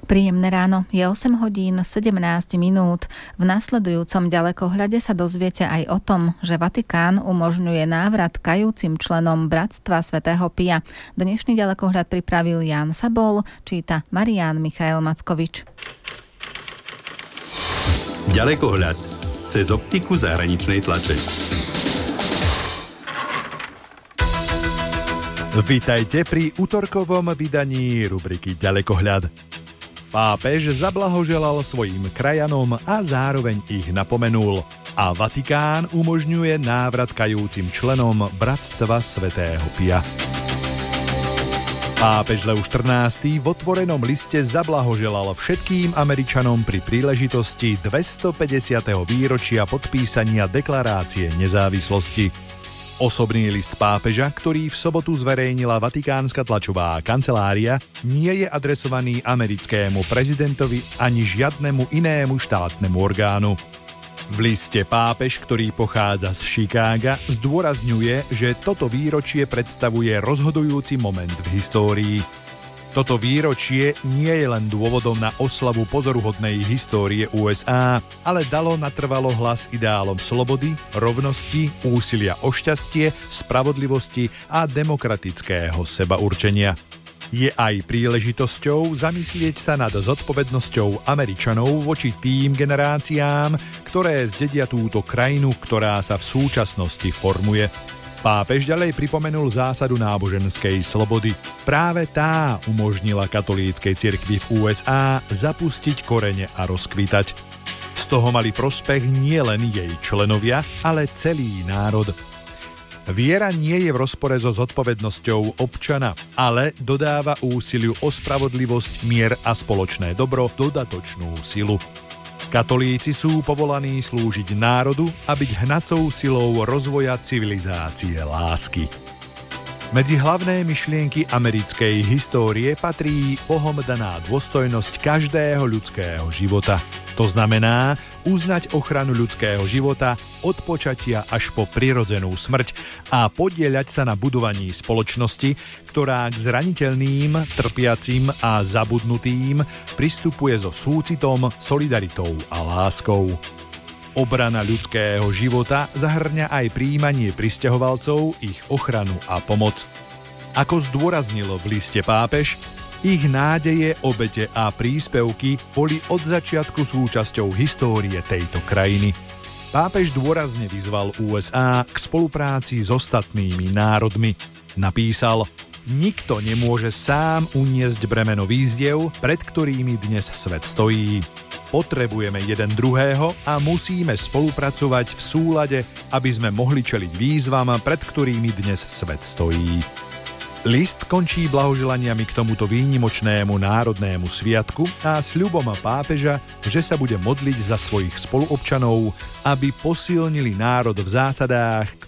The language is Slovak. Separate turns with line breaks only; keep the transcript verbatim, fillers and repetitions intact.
Príjemné ráno, je osem hodín sedemnásť minút. V nasledujúcom ďalekohľade sa dozviete aj o tom, že Vatikán umožňuje návrat kajúcim členom Bratstva svätého Pia. Dnešný ďalekohľad pripravil Ján Sabol, číta Marián Michael Mackovič.
Ďalekohľad cez optiku zahraničnej tlače.
Vítajte pri utorkovom vydaní rubriky Ďalekohľad. Pápež zablahoželal svojim krajanom a zároveň ich napomenul. A Vatikán umožňuje návrat kajúcim členom Bratstva svätého Pia. Pápež Leo štrnásty v otvorenom liste zablahoželal všetkým Američanom pri príležitosti dvestopädesiateho výročia podpísania Deklarácie nezávislosti. Osobný list pápeža, ktorý v sobotu zverejnila vatikánska tlačová kancelária, nie je adresovaný americkému prezidentovi ani žiadnemu inému štátnemu orgánu. V liste pápež, ktorý pochádza z Chicaga, zdôrazňuje, že toto výročie predstavuje rozhodujúci moment v histórii. Toto výročie nie je len dôvodom na oslavu pozoruhodnej histórie ú es á, ale dalo natrvalo hlas ideálom slobody, rovnosti, úsilia o šťastie, spravodlivosti a demokratického sebaurčenia. Je aj príležitosťou zamyslieť sa nad zodpovednosťou Američanov voči tým generáciám, ktoré zdedia túto krajinu, ktorá sa v súčasnosti formuje. Pápež ďalej pripomenul zásadu náboženskej slobody. Práve tá umožnila katolíckej cirkvi v ú es á zapustiť korene a rozkvitať. Z toho mali prospech nie len jej členovia, ale celý národ. Viera nie je v rozpore so zodpovednosťou občana, ale dodáva úsiliu o spravodlivosť, mier a spoločné dobro dodatočnú silu. Katolíci sú povolaní slúžiť národu a byť hnacou silou rozvoja civilizácie lásky. Medzi hlavné myšlienky americkej histórie patrí Bohom daná dôstojnosť každého ľudského života. To znamená uznať ochranu ľudského života od počatia až po prirodzenú smrť a podieľať sa na budovaní spoločnosti, ktorá k zraniteľným, trpiacim a zabudnutým pristupuje so súcitom, solidaritou a láskou. Obrana ľudského života zahrňa aj prijímanie prisťahovalcov, ich ochranu a pomoc. Ako zdôraznil v liste pápež, ich nádeje, obete a príspevky boli od začiatku súčasťou histórie tejto krajiny. Pápež dôrazne vyzval ú es á k spolupráci s ostatnými národmi. Napísal: Nikto nemôže sám uniesť bremeno výzdiev, pred ktorými dnes svet stojí. Potrebujeme jeden druhého a musíme spolupracovať v súlade, aby sme mohli čeliť výzvam, pred ktorými dnes svet stojí. List končí blahoželaniami k tomuto výnimočnému národnému sviatku a sľubom pápeža, že sa bude modliť za svojich spoluobčanov, aby posilnili národ v zásadách,